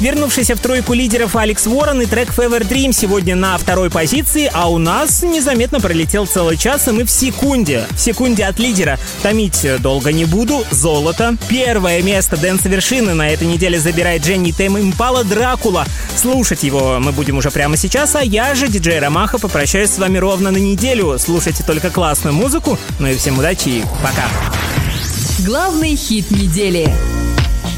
Вернувшийся в тройку лидеров Алекс Уоррен и трек Fever Dream сегодня на второй позиции, а у нас незаметно пролетел целый час, и мы в секунде от лидера. Томить долго не буду. Золото. Первое место дэнс-вершины на этой неделе забирает Дженни Тэм Импала «Дракула». Слушать его мы будем уже прямо сейчас, а я же, диджей Ромаха, попрощаюсь с вами ровно на неделю. Слушайте только классную музыку. Ну и всем удачи и пока. Главный хит недели.